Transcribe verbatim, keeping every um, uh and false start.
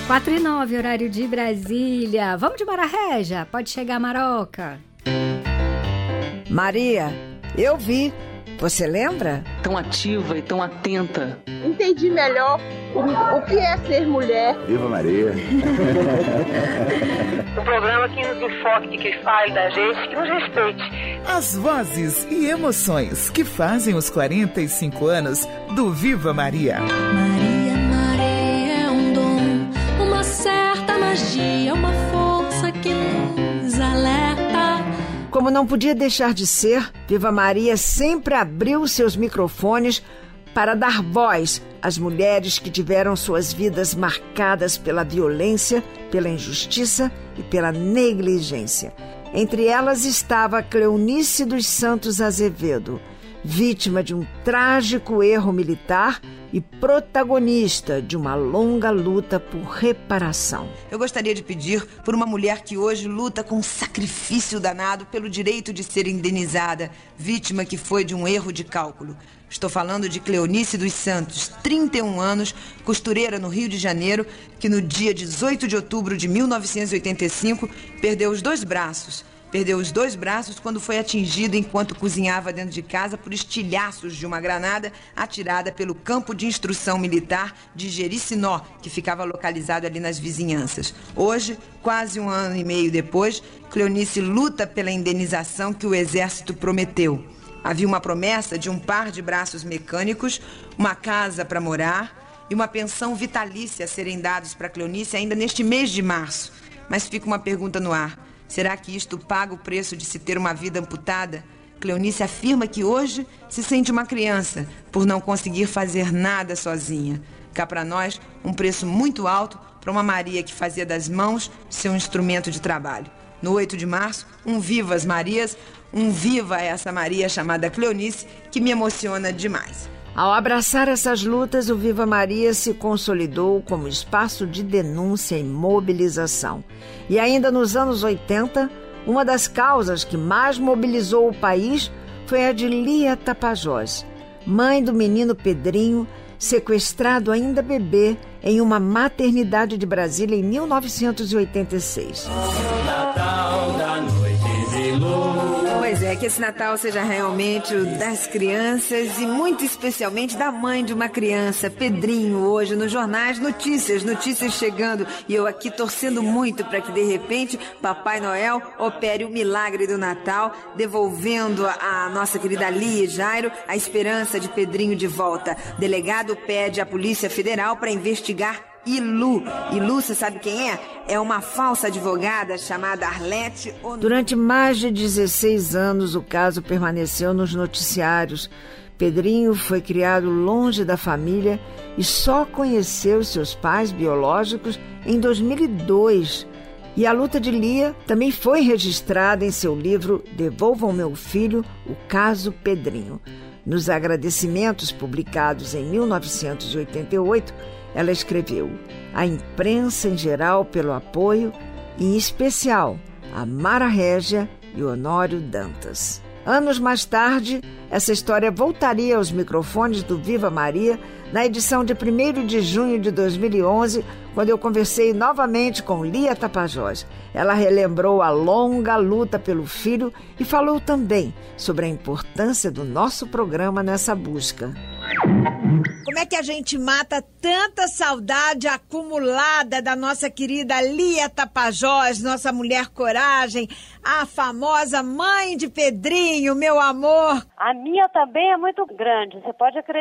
quatro e nove, horário de Brasília. Vamos de Mara Régia? Pode chegar, Maroca. Maria, eu vi. Você lembra? Tão ativa e tão atenta. Entendi melhor o, o que é ser mulher. Viva Maria. Um programa que nos enfoque, que fale da gente, que nos respeite. As vozes e emoções que fazem os quarenta e cinco anos do Viva Maria. Maria, Maria é um dom, uma certa magia, uma força que nos alerta. Como não podia deixar de ser, Viva Maria sempre abriu seus microfones para dar voz às mulheres que tiveram suas vidas marcadas pela violência, pela injustiça e pela negligência. Entre elas estava Cleonice dos Santos Azevedo, vítima de um trágico erro militar e protagonista de uma longa luta por reparação. Eu gostaria de pedir por uma mulher que hoje luta com um sacrifício danado pelo direito de ser indenizada, vítima que foi de um erro de cálculo. Estou falando de Cleonice dos Santos, trinta e um anos, costureira no Rio de Janeiro, que no dia dezoito de outubro de mil novecentos e oitenta e cinco perdeu os dois braços. Perdeu os dois braços quando foi atingida enquanto cozinhava dentro de casa por estilhaços de uma granada atirada pelo campo de instrução militar de Jericinó, que ficava localizado ali nas vizinhanças. Hoje, quase um ano e meio depois, Cleonice luta pela indenização que o Exército prometeu. Havia uma promessa de um par de braços mecânicos, uma casa para morar e uma pensão vitalícia a serem dados para Cleonice ainda neste mês de março. Mas fica uma pergunta no ar. Será que isto paga o preço de se ter uma vida amputada? Cleonice afirma que hoje se sente uma criança por não conseguir fazer nada sozinha. Cá para nós, um preço muito alto para uma Maria que fazia das mãos seu instrumento de trabalho. No oito de março, um Viva as Marias, um Viva essa Maria chamada Cleonice, que me emociona demais. Ao abraçar essas lutas, o Viva Maria se consolidou como espaço de denúncia e mobilização. E ainda nos anos oitenta, uma das causas que mais mobilizou o país foi a de Lia Tapajós, mãe do menino Pedrinho, sequestrado ainda bebê em uma maternidade de Brasília em mil novecentos e oitenta e seis. Natal da noite de luz. Pois é, que esse Natal seja realmente o das crianças e muito especialmente da mãe de uma criança, Pedrinho, hoje nos jornais, notícias, notícias chegando e eu aqui torcendo muito para que de repente Papai Noel opere o milagre do Natal, devolvendo a nossa querida Lia e Jairo a esperança de Pedrinho de volta. Delegado pede à Polícia Federal para investigar Ilu. Ilu, você sabe quem é? É uma falsa advogada chamada Arlete. Durante mais de dezesseis anos, o caso permaneceu nos noticiários. Pedrinho foi criado longe da família e só conheceu seus pais biológicos em dois mil e dois. E a luta de Lia também foi registrada em seu livro Devolvam Meu Filho, o Caso Pedrinho. Nos agradecimentos publicados em mil novecentos e oitenta e oito, ela escreveu: a imprensa em geral pelo apoio e, em especial, a Mara Régia e Honório Dantas. Anos mais tarde, essa história voltaria aos microfones do Viva Maria na edição de primeiro de junho de dois mil e onze, quando eu conversei novamente com Lia Tapajós. Ela relembrou a longa luta pelo filho e falou também sobre a importância do nosso programa nessa busca. Como é que a gente mata tanta saudade acumulada da nossa querida Lia Tapajós, nossa mulher coragem, a famosa mãe de Pedrinho, meu amor? A minha também é muito grande, você pode acreditar.